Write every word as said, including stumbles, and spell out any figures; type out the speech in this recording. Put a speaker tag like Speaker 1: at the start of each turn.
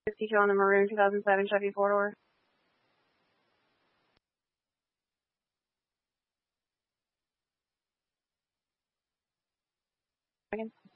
Speaker 1: fifty-two on the maroon two thousand seven Chevy four-door. Second.